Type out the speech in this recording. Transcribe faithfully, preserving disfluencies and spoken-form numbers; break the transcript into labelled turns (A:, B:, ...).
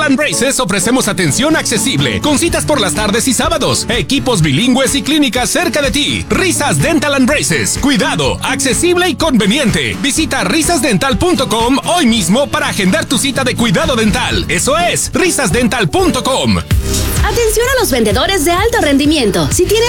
A: and Braces ofrecemos atención accesible, con citas por las tardes y sábados, equipos bilingües y clínicas cerca de ti. Risas Dental and Braces, cuidado, accesible y conveniente. Visita risas dental punto com hoy mismo para agendar tu cita de cuidado dental. Eso es, risas dental punto com.
B: Atención a los vendedores de alto rendimiento. Si tienes